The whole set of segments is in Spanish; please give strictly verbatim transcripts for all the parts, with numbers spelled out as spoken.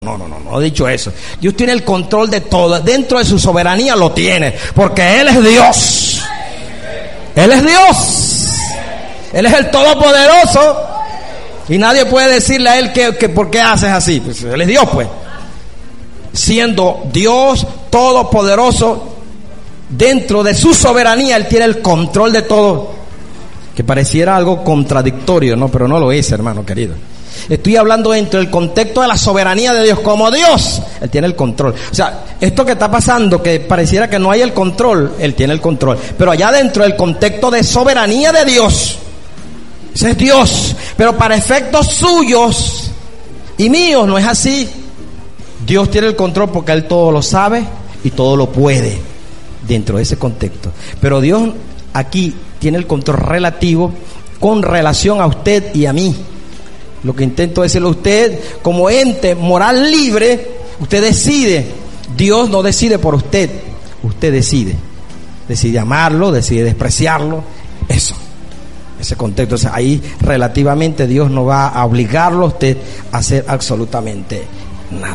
No, no, no, no he dicho eso. Dios tiene el control de todo. Dentro de su soberanía lo tiene. Porque Él es Dios. Él es Dios. Él es el Todopoderoso. Y nadie puede decirle a Él que, que por qué haces así. Pues Él es Dios, pues. Siendo Dios Todopoderoso, dentro de su soberanía Él tiene el control de todo. Que pareciera algo contradictorio, ¿no? Pero no lo es, hermano querido. Estoy hablando dentro del contexto de la soberanía de Dios. Como Dios, Él tiene el control. O sea, esto que está pasando, que pareciera que no hay el control, Él tiene el control. Pero allá dentro del contexto de soberanía de Dios, ese es Dios. Pero para efectos suyos y míos no es así. Dios tiene el control porque Él todo lo sabe y todo lo puede dentro de ese contexto. Pero Dios aquí tiene el control relativo con relación a usted y a mí. Lo que intento decirle a usted, como ente moral libre, usted decide. Dios no decide por usted, usted decide. Decide amarlo, decide despreciarlo. Eso, ese contexto. O sea, ahí relativamente Dios no va a obligarlo a usted a hacer absolutamente nada.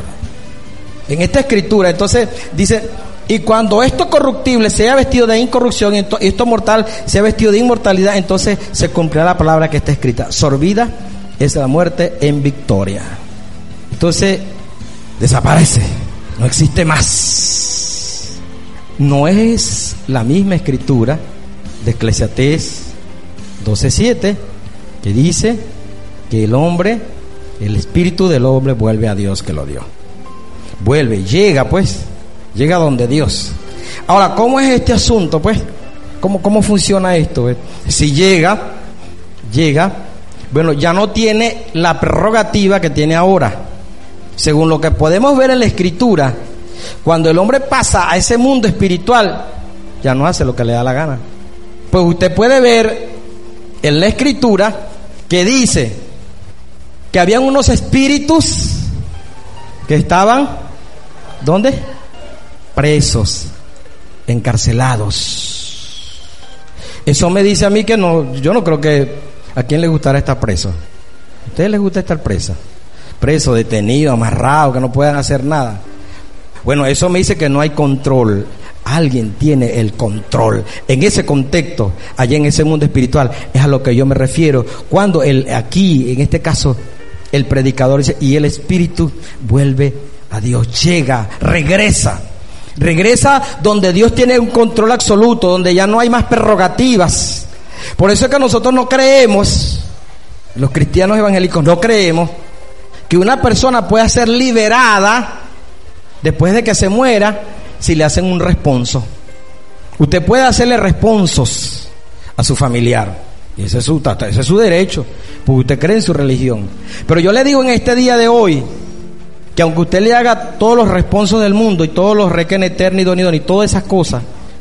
En esta escritura, entonces, dice: y cuando esto corruptible sea vestido de incorrupción y esto mortal sea vestido de inmortalidad, entonces se cumplirá la palabra que está escrita: sorbida es la muerte en victoria. Entonces desaparece, no existe más. No es la misma escritura de Eclesiastés doce siete que dice que el hombre, el espíritu del hombre vuelve a Dios que lo dio. Vuelve, llega pues, llega donde Dios. Ahora, ¿cómo es este asunto pues? ¿Cómo, cómo funciona esto? Eh? Si llega, llega, bueno, ya no tiene la prerrogativa que tiene ahora. Según lo que podemos ver en la escritura, cuando el hombre pasa a ese mundo espiritual, ya no hace lo que le da la gana. Pues usted puede ver en la escritura que dice que habían unos espíritus que estaban, ¿dónde? Presos, encarcelados. Eso me dice a mí que no, yo no creo que ¿a quién le gustará estar preso? ¿A ustedes les gusta estar presa? Preso, detenido, amarrado, que no puedan hacer nada. Bueno, eso me dice que no hay control. Alguien tiene el control. En ese contexto, allá en ese mundo espiritual, es a lo que yo me refiero. Cuando el, aquí, en este caso, el predicador dice, y el espíritu vuelve a Dios, llega, regresa. Regresa donde Dios tiene un control absoluto, donde ya no hay más prerrogativas. Por eso es que nosotros no creemos, los cristianos evangélicos no creemos que una persona pueda ser liberada después de que se muera si le hacen un responso. Usted puede hacerle responsos a su familiar, y ese es su, ese es su derecho, porque usted cree en su religión. Pero yo le digo en este día de hoy que aunque usted le haga todos los responsos del mundo y todos los requen eterno y donidón y todas esas cosas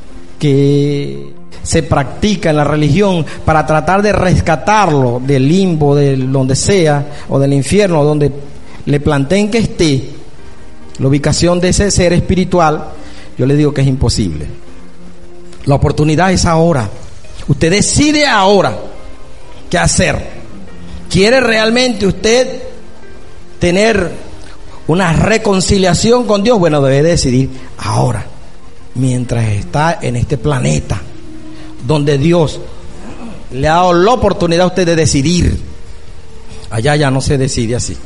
que se practica en la religión para tratar de rescatarlo del limbo, de donde sea, o del infierno, donde le planteen que esté la ubicación de ese ser espiritual, yo le digo que es imposible. La oportunidad es ahora. Usted decide ahora qué hacer. ¿Quiere realmente usted tener una reconciliación con Dios? Bueno, debe decidir ahora, mientras está en este planeta, donde Dios le ha dado la oportunidad a usted de decidir. Allá ya no se decide así.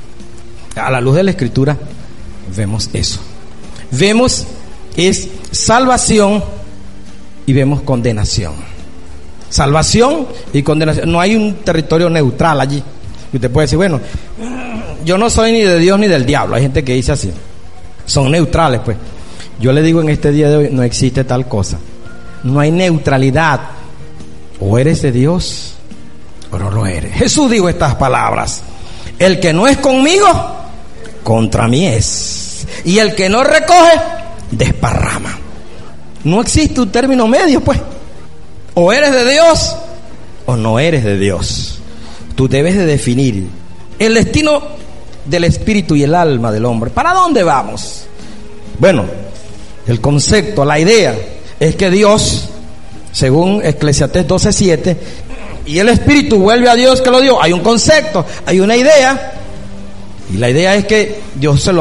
A la luz de la escritura vemos eso. Vemos es salvación y vemos condenación. Salvación y condenación. No hay un territorio neutral allí. Usted puede decir, bueno, yo no soy ni de Dios ni del diablo. Hay gente que dice así. Son neutrales, pues. Yo le digo en este día de hoy, no existe tal cosa. No hay neutralidad. O eres de Dios o no lo eres. Jesús dijo estas palabras: el que no es conmigo, contra mí es. Y el que no recoge, desparrama. No existe un término medio, pues. O eres de Dios o no eres de Dios. Tú debes de definir el destino del espíritu y el alma del hombre. ¿Para dónde vamos? Bueno, el concepto, la idea es que Dios, según Eclesiastés doce siete, y el espíritu vuelve a Dios que lo dio. Hay un concepto, hay una idea Y la idea es que Dios se lo